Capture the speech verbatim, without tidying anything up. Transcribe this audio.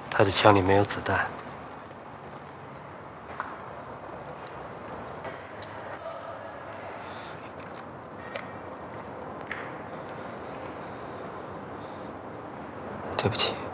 他的枪里没有子弹。对不起。